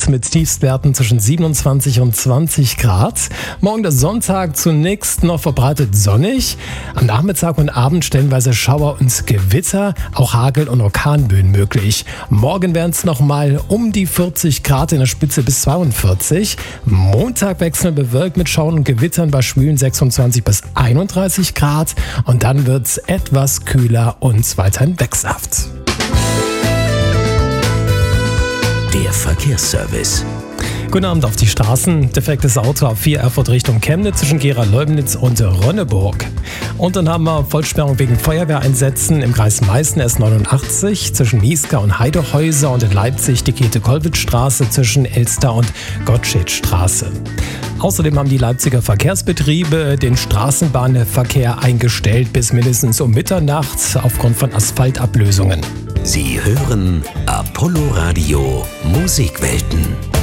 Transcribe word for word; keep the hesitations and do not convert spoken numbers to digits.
Nacht mit Tiefstwerten zwischen siebenundzwanzig und zwanzig Grad. Morgen der Sonntag zunächst noch verbreitet sonnig. Am Nachmittag und Abend stellenweise Schauer und Gewitter, auch Hagel- und Orkanböen möglich. Morgen werden es nochmal um die vierzig Grad, in der Spitze bis zweiundvierzig. Montag wechselnd bewölkt mit Schauern und Gewittern bei schwülen sechsundzwanzig bis einunddreißig Grad. Und dann wird es etwas kühler und weiterhin wechselhaft. Der Verkehrsservice. Guten Abend auf die Straßen. Defektes Auto A vier Erfurt Richtung Chemnitz zwischen Gera-Leubnitz und Rönneburg. Und dann haben wir Vollsperrung wegen Feuerwehreinsätzen im Kreis Meißen S neunundachtzig zwischen Mieska und Heidehäuser und in Leipzig die Käthe-Kollwitz-Straße zwischen Elster und Gottschedstraße. Außerdem haben die Leipziger Verkehrsbetriebe den Straßenbahnverkehr eingestellt bis mindestens um Mitternacht aufgrund von Asphaltablösungen. Sie hören Apollo Radio Musikwelten.